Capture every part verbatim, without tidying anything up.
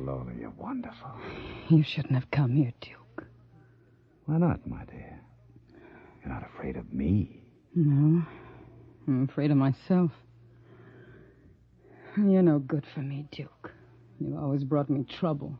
Lola, you're wonderful. You shouldn't have come here, Duke. Why not, my dear? You're not afraid of me. No, I'm afraid of myself. You're no good for me, Duke. You always brought me trouble.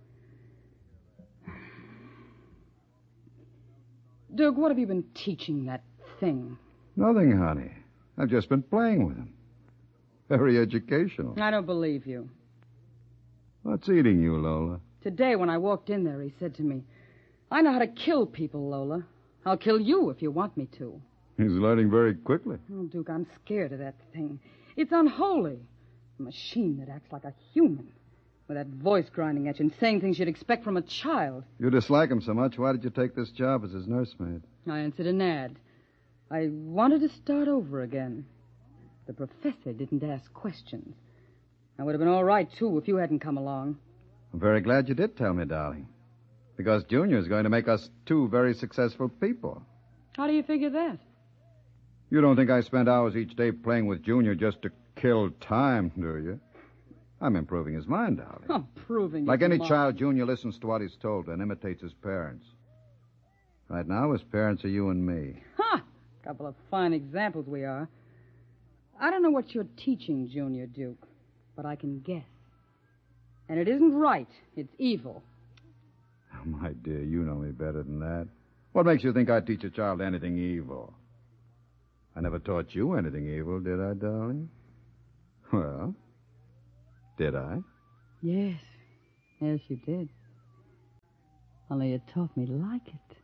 Duke, what have you been teaching that thing? Nothing, honey. I've just been playing with him. Very educational. I don't believe you. What's eating you, Lola? Today, when I walked in there, he said to me, I know how to kill people, Lola. I'll kill you if you want me to. He's learning very quickly. Oh, Duke, I'm scared of that thing. It's unholy. A machine that acts like a human. With that voice grinding at you and saying things you'd expect from a child. You dislike him so much, why did you take this job as his nursemaid? I answered an ad. I wanted to start over again. The professor didn't ask questions. I would have been all right, too, if you hadn't come along. I'm very glad you did tell me, darling. Because Junior is going to make us two very successful people. How do you figure that? You don't think I spend hours each day playing with Junior just to kill time, do you? I'm improving his mind, darling. Improving Like his any mind. child, Junior listens to what he's told and imitates his parents. Right now, his parents are you and me. Ha! Couple of fine examples we are. I don't know what you're teaching, Junior Duke, but I can guess. And it isn't right. It's evil. Oh, my dear, you know me better than that. What makes you think I'd teach a child anything evil? I never taught you anything evil, did I, darling? Well, did I? Yes. Yes, you did. Only you taught me like it.